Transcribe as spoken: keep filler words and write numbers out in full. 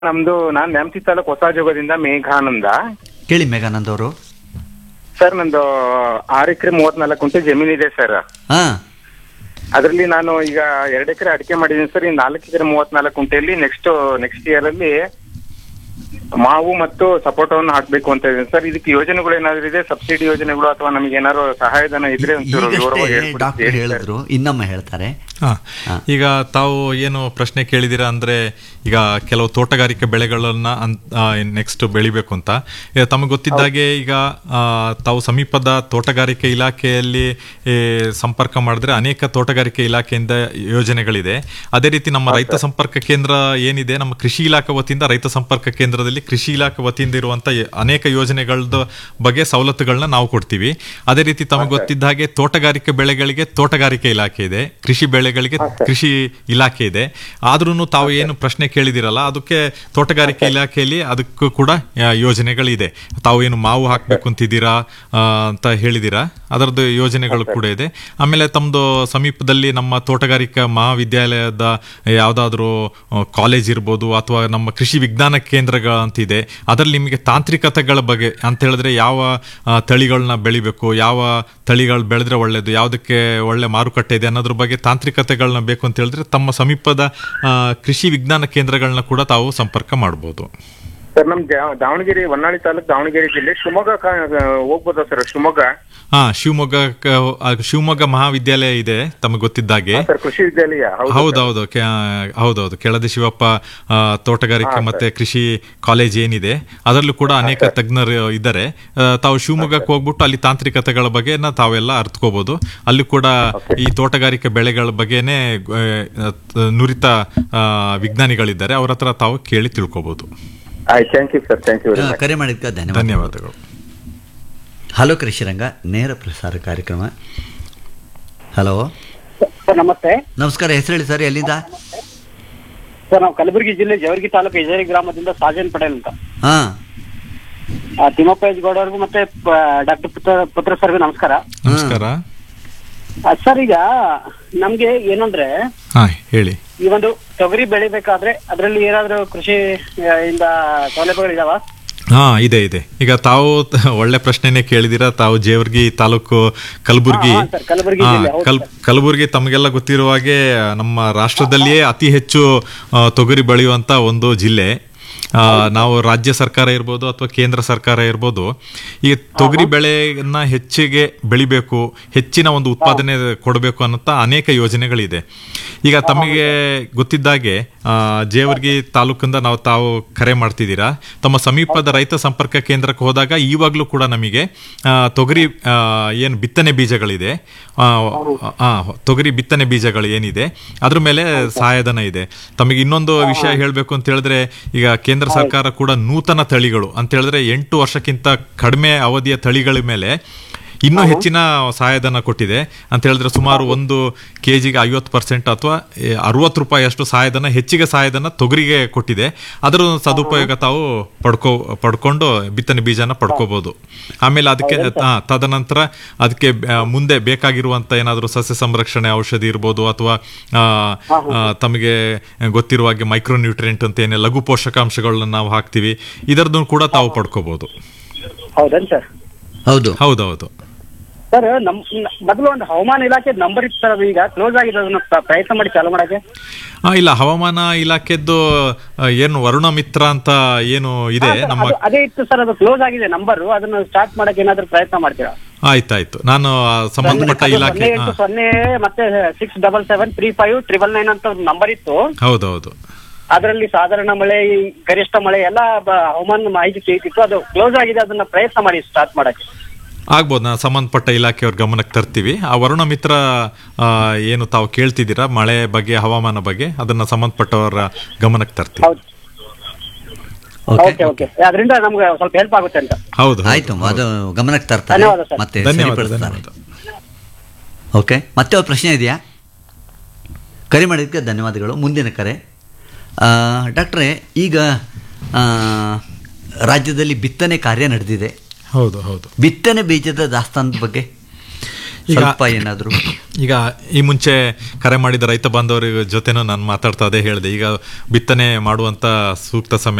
ನಮ್ದು ನಾನ್ ನ್ಯಾಮತಿ ತಾಲೂಕು ಹೊಸಜೋಗದಿಂದ ಮೇಘಾನಂದ. ಕೇಳಿ ಮೇಘಾನಂದ್ ಅವರು. ಸರ್ ನಂದು ಆರು ಎಕರೆ ಮೂವತ್ನಾಲ್ಕು ಗುಂಟೆ ಜಮೀನಿದೆ ಸರ್. ಹಾ ಅದರಲ್ಲಿ ನಾನು ಈಗ ಎರಡು ಎಕರೆ ಅಡಿಕೆ ಮಾಡಿದ್ದೀನಿ ಸರ್. ಈ ನಾಲ್ಕು ಎಕರೆ ಮೂವತ್ನಾಲ್ಕು ಗುಂಟೆಯಲ್ಲಿ ನೆಕ್ಸ್ಟ್ ನೆಕ್ಸ್ಟ್ ಇಯರ್ ಅಲ್ಲಿ ಮಾವು ಮತ್ತು ಸಪೋಟವನ್ನು ಹಾಕ್ಬೇಕು ಅಂತ ಇದ್ದೀನಿ ಸರ್. ಇದಕ್ಕೆ ಯೋಜನೆಗಳು ಏನಾದ್ರು ಇದೆ, ಸಬ್ಸಿಡಿ ಯೋಜನೆಗಳು ಅಥವಾ ನಮಗೆ ಏನಾದ್ರು ಸಹಾಯಧನ ಇದ್ರೆ ಒಂಚೂರು ವಿವರವಾಗಿ ಡಾಕ್ಟರ್ ಹೇಳಿದ್ರು, ಇನ್ನೊಮ್ಮೆ ಹೇಳ್ತಾರೆ. ಹಾ ಈಗ ತಾವು ಏನು ಪ್ರಶ್ನೆ ಕೇಳಿದಿರಾ ಅಂದ್ರೆ ಈಗ ಕೆಲವು ತೋಟಗಾರಿಕೆ ಬೆಳೆಗಳನ್ನ ನೆಕ್ಸ್ಟ್ ಬೆಳಿಬೇಕು ಅಂತ ತಮಗೆ ಗೊತ್ತಿದ್ದಾಗೆ ಈಗ ತಾವು ಸಮೀಪದ ತೋಟಗಾರಿಕೆ ಇಲಾಖೆಯಲ್ಲಿ ಸಂಪರ್ಕ ಮಾಡಿದ್ರೆ ಅನೇಕ ತೋಟಗಾರಿಕೆ ಇಲಾಖೆಯಿಂದ ಯೋಜನೆಗಳಿದೆ. ಅದೇ ರೀತಿ ನಮ್ಮ ರೈತ ಸಂಪರ್ಕ ಕೇಂದ್ರ ಏನಿದೆ, ನಮ್ಮ ಕೃಷಿ ಇಲಾಖೆ ವತಿಯಿಂದ ರೈತ ಸಂಪರ್ಕ ಕೇಂದ್ರದಲ್ಲಿ ಕೃಷಿ ಇಲಾಖೆ ವತಿಯಿಂದ ಇರುವಂತ ಅನೇಕ ಯೋಜನೆಗಳ ಬಗ್ಗೆ ಸವಲತ್ತುಗಳನ್ನ ನಾವು ಕೊಡ್ತೀವಿ. ಅದೇ ರೀತಿ ತಮಗೆ ಗೊತ್ತಿದ್ದ ಹಾಗೆ ತೋಟಗಾರಿಕೆ ಬೆಳೆಗಳಿಗೆ ತೋಟಗಾರಿಕೆ ಇಲಾಖೆ ಇದೆ, ಕೃಷಿ ಬೆಳೆಗಳಿಗೆ ಕೃಷಿ ಇಲಾಖೆ ಇದೆ. ಆದ್ರೂ ತಾವು ಏನು ಪ್ರಶ್ನೆ ಕೇಳಿದಿರಲ್ಲ, ಅದಕ್ಕೆ ತೋಟಗಾರಿಕೆ ಇಲಾಖೆಯಲ್ಲಿ ಅದಕ್ಕೂ ಕೂಡ ಯೋಜನೆಗಳಿದೆ. ತಾವು ಏನು ಮಾವು ಹಾಕ್ಬೇಕು ಅಂತಿದ್ದೀರಾ ಅಂತ ಹೇಳಿದಿರಾ, ಅದರದ್ದು ಯೋಜನೆಗಳು ಕೂಡ ಇದೆ. ಆಮೇಲೆ ತಮ್ಮದು ಸಮೀಪದಲ್ಲಿ ನಮ್ಮ ತೋಟಗಾರಿಕಾ ಮಹಾವಿದ್ಯಾಲಯದ ಯಾವುದಾದ್ರೂ ಕಾಲೇಜ್ ಇರ್ಬೋದು ಅಥವಾ ನಮ್ಮ ಕೃಷಿ ವಿಜ್ಞಾನ ಕೇಂದ್ರಗಳು ಅಂತಿದೆ. ಅದರಲ್ಲಿ ನಿಮಗೆ ತಾಂತ್ರಿಕತೆಗಳ ಬಗ್ಗೆ ಅಂತ ಹೇಳಿದ್ರೆ ಯಾವ ತಳಿಗಳನ್ನ ಬೆಳಿಬೇಕು, ಯಾವ ತಳಿಗಳು ಬೆಳೆದ್ರೆ ಒಳ್ಳೇದು, ಯಾವುದಕ್ಕೆ ಒಳ್ಳೆ ಮಾರುಕಟ್ಟೆ ಇದೆ ಅನ್ನೋದ್ರ ಬಗ್ಗೆ ತಾಂತ್ರಿಕತೆಗಳನ್ನ ಬೇಕು ಅಂತ ಹೇಳಿದ್ರೆ ತಮ್ಮ ಸಮೀಪದ ಕೃಷಿ ವಿಜ್ಞಾನ ಕೇಂದ್ರಗಳನ್ನ ಕೂಡ ತಾವು ಸಂಪರ್ಕ ಮಾಡಬಹುದು. ಸರ್ ನಮ್ ದಾವಣಗೆರೆ ಹೊನ್ನಾಳಿ ತಾಲೂಕು ದಾವಣಗೆರೆ ಜಿಲ್ಲೆ ಶಿವಮೊಗ್ಗ ಹೋಗ್ಬೋದಾ ಸರ್? ಶಿವಮೊಗ್ಗ ಹಾ ಶಿವಮೊಗ್ಗ ಶಿವಮೊಗ್ಗ ಮಹಾವಿದ್ಯಾಲಯ ಇದೆ ತಮಗೆ ಗೊತ್ತಿದ್ದಾಗೆ. ಕೃಷಿ ವಿದ್ಯಾಲಯ ಹೌದೌದು ಹೌದೌದು ಕೆಳದಿ ಶಿವಪ್ಪ ತೋಟಗಾರಿಕೆ ಮತ್ತೆ ಕೃಷಿ ಕಾಲೇಜ್ ಏನಿದೆ ಅದರಲ್ಲೂ ಕೂಡ ಅನೇಕ ತಜ್ಞರು ಇದ್ದಾರೆ. ತಾವು ಶಿವಮೊಗ್ಗಕ್ಕೆ ಹೋಗ್ಬಿಟ್ಟು ಅಲ್ಲಿ ತಾಂತ್ರಿಕತೆಗಳ ಬಗ್ಗೆ ತಾವೆಲ್ಲ ಅರ್ಥಕೋಬಹುದು. ಅಲ್ಲಿ ಕೂಡ ಈ ತೋಟಗಾರಿಕೆ ಬೆಳೆಗಳ ಬಗ್ಗೆನೆ ನುರಿತ ವಿಜ್ಞಾನಿಗಳಿದ್ದಾರೆ, ಅವ್ರ ಹತ್ರ ತಾವು ಕೇಳಿ ತಿಳ್ಕೋಬಹುದು. ಕರೆ ಮಾಡಿದ್ಕ ಧನ್ಯವಾದಗಳು. ಹಲೋ ಕೃಷಿರಂಗ ನೇರ ಪ್ರಸಾರ ಕಾರ್ಯಕ್ರಮ. ಹಲೋ ಸರ್ ನಮಸ್ತೆ. ನಮಸ್ಕಾರ, ಹೆಸರು ಹೇಳಿ ಸರ್, ಎಲ್ಲಿಂದ? ಸರ್ ನಾವು ಕಲಬುರಗಿ ಜಿಲ್ಲೆ ಜವರ್ಗಿ ತಾಲೂಕು ಇಜೇರಿ ಗ್ರಾಮದಿಂದ ಸಾಜನ್ ಪಟೇಲ್ ಅಂತ. ಹಾ ತಿಮ್ಮಪ್ಪ ಎಚ್ ಗೌಡ ಅವ್ರಿಗೂ ಮತ್ತೆ ಡಾಕ್ಟರ್ ಪುತ್ರ ಪುತ್ರ ಸರ್ಗೂ ನಮಸ್ಕಾರ. ನಮಸ್ಕಾರ ಸರ್, ಈಗ ನಮ್ಗೆ ಏನಂದ್ರೆ ಹೇಳಿ, ಈ ಒಂದು ತೊಗರಿ ಬೆಳಿಬೇಕಾದ್ರೆ ಅದರಲ್ಲಿ ಏನಾದ್ರು ಕೃಷಿ ಇಂದ ಸೌಲಭ್ಯಗಳಿದಾವ? ಹಾ ಇದೆ ಇದೆ. ಈಗ ತಾವು ಒಳ್ಳೆ ಪ್ರಶ್ನೆನೇ ಕೇಳಿದಿರಾ. ತಾವು ಜೇವರ್ಗಿ ತಾಲೂಕು ಕಲಬುರ್ಗಿ ಕಲಬುರ್ಗಿ ತಮಗೆಲ್ಲ ಗೊತ್ತಿರುವ ಹಾಗೆ ನಮ್ಮ ರಾಷ್ಟ್ರದಲ್ಲಿಯೇ ಅತಿ ಹೆಚ್ಚು ತೊಗರಿ ಬೆಳೆಯುವಂತ ಒಂದು ಜಿಲ್ಲೆ. ನಾವು ರಾಜ್ಯ ಸರ್ಕಾರ ಇರ್ಬೋದು ಅಥವಾ ಕೇಂದ್ರ ಸರ್ಕಾರ ಇರ್ಬೋದು, ಈ ತೊಗರಿ ಬೆಳೆಯನ್ನ ಹೆಚ್ಚಿಗೆ ಬೆಳಿಬೇಕು, ಹೆಚ್ಚಿನ ಒಂದು ಉತ್ಪಾದನೆ ಕೊಡಬೇಕು ಅನ್ನೋಂಥ ಅನೇಕ ಯೋಜನೆಗಳಿದೆ. ಈಗ ತಮಗೆ ಗೊತ್ತಿದ್ದಾಗೆ ಜೇವರ್ಗಿ ತಾಲೂಕಿಂದ ನಾವು ತಾವು ಕರೆ ಮಾಡ್ತಿದ್ದೀರಾ. ತಮ್ಮ ಸಮೀಪದ ರೈತ ಸಂಪರ್ಕ ಕೇಂದ್ರಕ್ಕೆ ಹೋದಾಗ ಈವಾಗಲೂ ಕೂಡ ನಮಗೆ ತೊಗರಿ ಏನು ಬಿತ್ತನೆ ಬೀಜಗಳಿದೆ, ತೊಗರಿ ಬಿತ್ತನೆ ಬೀಜಗಳು ಏನಿದೆ ಅದ್ರ ಮೇಲೆ ಸಹಾಯಧನ ಇದೆ. ತಮಗೆ ಇನ್ನೊಂದು ವಿಷಯ ಹೇಳಬೇಕು ಅಂತ ಹೇಳಿದ್ರೆ, ಈಗ ಕೇಂದ್ರ ಸರ್ಕಾರ ಕೂಡ ನೂತನ ತಳಿಗಳು ಅಂತ ಹೇಳಿದ್ರೆ ಎಂಟು ವರ್ಷಕ್ಕಿಂತ ಕಡಿಮೆ ಅವಧಿಯ ತಳಿಗಳ ಮೇಲೆ ಇನ್ನೂ ಹೆಚ್ಚಿನ ಸಹಾಯಧನ ಕೊಟ್ಟಿದೆ ಅಂತ ಹೇಳಿದ್ರೆ ಸುಮಾರು ಒಂದು ಕೆ ಜಿಗೆ ಐವತ್ತು ಪರ್ಸೆಂಟ್ ಅಥವಾ ಅರವತ್ತು ರೂಪಾಯಿ ಅಷ್ಟು ಸಹಾಯಧನ, ಹೆಚ್ಚಿಗೆ ಸಹಾಯಧನ ತೊಗರಿಗೆ ಕೊಟ್ಟಿದೆ. ಅದರ ಸದುಪಯೋಗ ತಾವು ಪಡ್ಕೋ ಪಡ್ಕೊಂಡು ಬಿತ್ತನೆ ಬೀಜನ ಪಡ್ಕೋಬಹುದು. ಆಮೇಲೆ ಅದಕ್ಕೆ ತದನಂತರ ಅದಕ್ಕೆ ಮುಂದೆ ಬೇಕಾಗಿರುವಂತ ಏನಾದರೂ ಸಸ್ಯ ಸಂರಕ್ಷಣೆ ಔಷಧಿ ಇರ್ಬೋದು ಅಥವಾ ತಮಗೆ ಗೊತ್ತಿರುವ ಹಾಗೆ ಮೈಕ್ರೋ ನ್ಯೂಟ್ರಿಯೆಂಟ್ ಅಂತ ಏನೇ ಲಘು ಪೋಷಕಾಂಶಗಳನ್ನ ನಾವು ಹಾಕ್ತಿವಿ, ಇದರದ್ದು ಕೂಡ ತಾವು ಪಡ್ಕೋಬಹುದು. ಹೌದು ಹೌದೌದು ಸರ್, ನಮ್ ಮೊದಲು ಒಂದು ಹವಾಮಾನ ಇಲಾಖೆ ನಂಬರ್ ಇತ್ತು ಸರ್, ಅದು ಈಗ ಕ್ಲೋಸ್ ಆಗಿದೆ. ಅದನ್ನ ಪ್ರಯತ್ನ ಮಾಡಿ ಚಾಲು ಮಾಡಕ್ಕೆ. ಹಾ ಇಲ್ಲ, ಹವಾಮಾನ ಇಲಾಖೆದ್ದು ಏನು ವರುಣ ಮಿತ್ರ ಅಂತ ಏನು ಇದೆ ನಮ್ಮ, ಅದೇ ಇತ್ತು ಸರ್, ಅದು ಕ್ಲೋಸ್ ಆಗಿದೆ ನಂಬರ್. ಅದನ್ನ ಸ್ಟಾರ್ಟ್ ಮಾಡಕ್ಕೆ ಏನಾದ್ರು ಪ್ರಯತ್ನ ಮಾಡ್ತೀರಾ? ಆಯ್ತಾಯ್ತು, ನಾನು ಸಂಬಂಧಪಟ್ಟ ಇಲಾಖೆ ಸೊನ್ನೆ ಮತ್ತೆ six double seven three five triple nine ಅಂತ ನಂಬರ್ ಇತ್ತು. ಹೌದೌದು, ಅದರಲ್ಲಿ ಸಾಧಾರಣ ಮಳೆ, ಗರಿಷ್ಠ ಮಳೆ ಎಲ್ಲ ಹವಾಮಾನ ಮಾಹಿತಿ ಸಿಗ್ತಿತ್ತು. ಅದು ಕ್ಲೋಸ್ ಆಗಿದೆ, ಅದನ್ನ ಪ್ರಯತ್ನ ಮಾಡಿ ಸ್ಟಾರ್ಟ್ ಮಾಡಕ್ಕೆ. ಆಗ್ಬೋದು, ನಾವು ಸಂಬಂಧಪಟ್ಟ ಇಲಾಖೆಯವ್ರ ಗಮನಕ್ಕೆ ತರ್ತೀವಿ. ಆ ವರುಣ ಮಿತ್ರ ಏನು ತಾವು ಕೇಳ್ತಿದ್ದೀರಾ ಮಳೆ ಬಗ್ಗೆ, ಹವಾಮಾನ ಬಗ್ಗೆ, ಅದನ್ನ ಸಂಬಂಧಪಟ್ಟವರ ಗಮನಕ್ಕೆ ತರ್ತೀವಿ. ಅದರಿಂದ ನಮ್ಗೆ ಸ್ವಲ್ಪ ಹೆಲ್ಪ್ ಆಗುತ್ತೆ ಅಂತ. ಹೌದು, ಆಯ್ತು, ಅದು ಗಮನಕ್ಕೆ ತರ್ತಾರೆ ಮತ್ತೆ ಸರಿಪಡಿಸ್ತಾರೆ. ಓಕೆ, ಮತ್ತೆ ಒಂದು ಪ್ರಶ್ನೆ ಇದೆಯಾ? ಕರೆ ಮಾಡಿದ್ದಕ್ಕೆ ಧನ್ಯವಾದಗಳು. ಮುಂದಿನ ಕರೆ. ಡಾಕ್ಟ್ರೇ, ಈಗ ರಾಜ್ಯದಲ್ಲಿ ಬಿತ್ತನೆ ಕಾರ್ಯ ನಡೆದಿದೆ. ಹೌದು ಹೌದು ಬಿತ್ತನೆ ಬೀಜದ ದಾಸ್ತಾನದ ಬಗ್ಗೆ ಸ್ವಲ್ಪ ಏನಾದರೂ ಈಗ ಈ ಮುಂಚೆ ಕರೆ ಮಾಡಿದ ರೈತ ಬಾಂಧವರ ಜೊತೆನೂ ನಾನು ಮಾತಾಡ್ತಾ ಅದೇ ಹೇಳಿದೆ, ಈಗ ಬಿತ್ತನೆ ಮಾಡುವಂತ ಸೂಕ್ತ ಸಮಯ